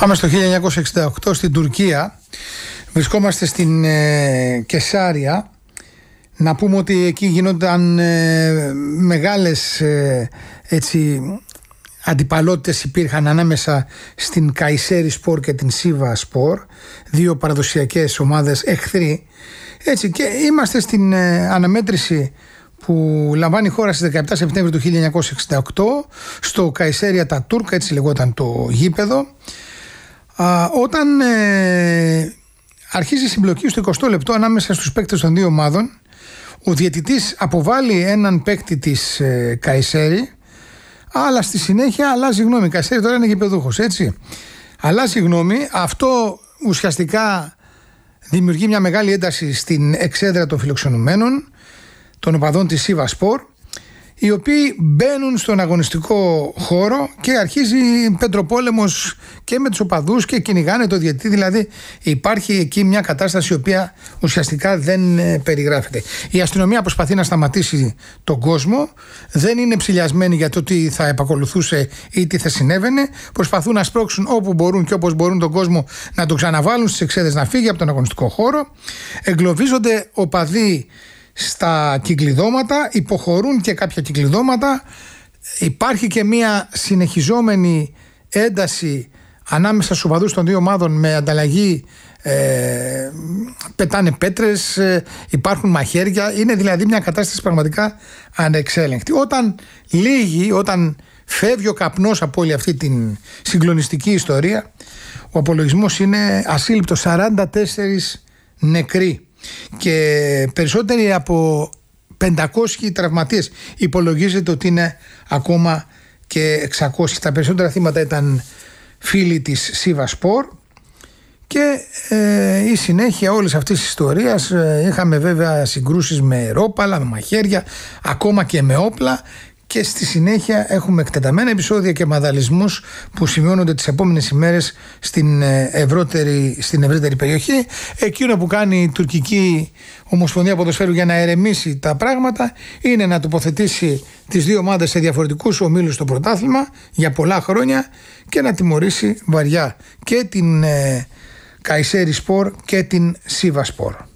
Πάμε στο 1968 στην Τουρκία. Βρισκόμαστε στην Κεσάρια. Να πούμε ότι εκεί γινόταν μεγάλες αντιπαλότητες υπήρχαν ανάμεσα στην Καϊσέρι Σπορ και την Σίβα Σπορ, δύο παραδοσιακές ομάδες εχθροί. Έτσι, και είμαστε στην αναμέτρηση που λαμβάνει η χώρα στις 17 Σεπτέμβρη του 1968 στο Καϊσέρι Ατατούρκ, έτσι λεγόταν το γήπεδο. Όταν αρχίζει η συμπλοκή στο 20 λεπτό ανάμεσα στους παίκτες των δύο ομάδων, ο διαιτητής αποβάλλει έναν παίκτη της Καϊσέρι, αλλά στη συνέχεια αλλάζει γνώμη. Η Καϊσέρι τώρα είναι γηπεδούχος, έτσι. Αλλάζει γνώμη. Αυτό ουσιαστικά δημιουργεί μια μεγάλη ένταση στην εξέδρα των φιλοξενουμένων, των οπαδών της Σίβα Σπορ, οι οποίοι μπαίνουν στον αγωνιστικό χώρο και αρχίζει πετροπόλεμος και με τους οπαδούς και κυνηγάνε το διαιτητή. Δηλαδή υπάρχει εκεί μια κατάσταση η οποία ουσιαστικά δεν περιγράφεται. Η αστυνομία προσπαθεί να σταματήσει τον κόσμο, δεν είναι ψηλιασμένοι για το τι θα επακολουθούσε ή τι θα συνέβαινε. Προσπαθούν να σπρώξουν όπου μπορούν και όπως μπορούν τον κόσμο να τον ξαναβάλουν στις εξέδρες να φύγει από τον αγωνιστικό χώρο. Εγκλωβίζονται οπαδοί στα κυκλειδώματα, υποχωρούν και κάποια κυκλειδώματα. Υπάρχει και μια συνεχιζόμενη ένταση ανάμεσα στους οπαδούς των δύο ομάδων με ανταλλαγή, πετάνε πέτρες, υπάρχουν μαχαίρια. Είναι δηλαδή μια κατάσταση πραγματικά ανεξέλεγκτη. Όταν φεύγει ο καπνός από όλη αυτή την συγκλονιστική ιστορία, ο απολογισμός είναι ασύλληπτο, 44 νεκροί και περισσότεροι από 500 τραυματίες. Υπολογίζεται ότι είναι ακόμα και 600. Τα περισσότερα θύματα ήταν φίλοι της Σίβα Σπορ. Και η συνέχεια όλης αυτής της ιστορίας, είχαμε βέβαια συγκρούσεις με ρόπαλα, με μαχαίρια, ακόμα και με όπλα. Και στη συνέχεια έχουμε εκτεταμένα επεισόδια και μαδαλισμούς που σημειώνονται τις επόμενες ημέρες στην ευρύτερη περιοχή. Εκείνο που κάνει η τουρκική Ομοσπονδία Ποδοσφαίρου για να ερεμήσει τα πράγματα είναι να τοποθετήσει τις δύο ομάδες σε διαφορετικούς ομίλους στο πρωτάθλημα για πολλά χρόνια και να τιμωρήσει βαριά και την Καϊσέρι Σπορ και την Σίβα Σπορ.